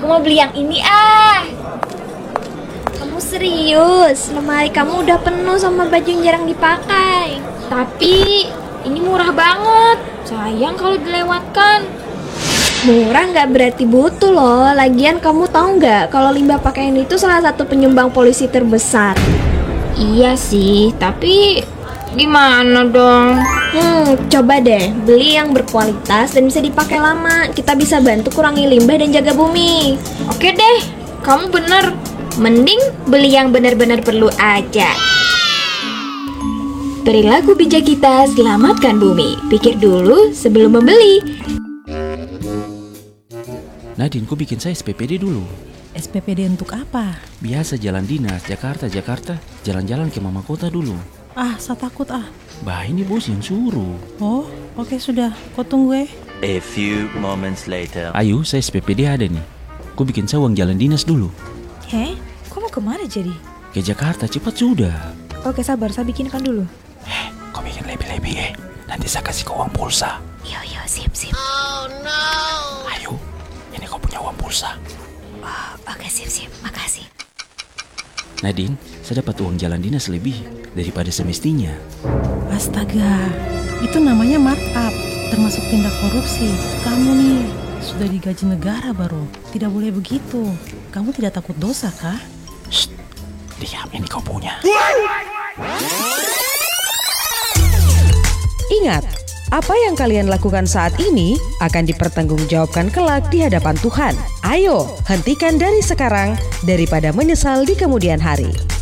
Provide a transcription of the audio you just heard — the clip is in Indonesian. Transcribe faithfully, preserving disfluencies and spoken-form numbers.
mau beli yang ini ah. Kamu serius? Lemari kamu udah penuh sama baju yang jarang dipakai. Tapi ini murah banget. Sayang kalau dilewatkan. Murah nggak berarti butuh loh. Lagian kamu tahu nggak kalau limbah pakaian itu salah satu penyumbang polusi terbesar. Iya sih, tapi gimana dong? Hmm, coba deh beli yang berkualitas dan bisa dipakai lama. Kita bisa bantu kurangi limbah dan jaga bumi. Oke deh, kamu bener. Mending beli yang benar-benar perlu aja. Perilaku bijak kita selamatkan bumi. Pikir dulu sebelum membeli. Nadine, kok bikin saya S P P D dulu? S P P D untuk apa? Biasa jalan dinas, Jakarta-Jakarta, jalan-jalan ke mama kota dulu. Ah, saya takut ah. Bah, ini bos yang suruh. Oh, oke sudah. Kau tunggu eh. A few moments later. Ayo, saya S P P D ada nih. Kok bikin saya uang jalan dinas dulu. Heh, kau mau kemana jadi? Ke Jakarta, cepat sudah. Oke sabar, saya bikinkan dulu. Eh, kau bikin lebih-lebih eh. Nanti saya kasih kau uang pulsa. Yo yo, sip sip. Oh no. Ayo, ini kau punya uang pulsa. Oh, oke sip sip, makasih. Nadine, saya dapat uang jalan dinas lebih daripada semestinya. Astaga, itu namanya markup, termasuk tindak korupsi. Kamu nih sudah digaji negara baru, tidak boleh begitu. Kamu tidak takut dosa kah? Shh, diam, ini kau punya. Ingat, apa yang kalian lakukan saat ini akan dipertanggungjawabkan kelak di hadapan Tuhan. Ayo, hentikan dari sekarang daripada menyesal di kemudian hari.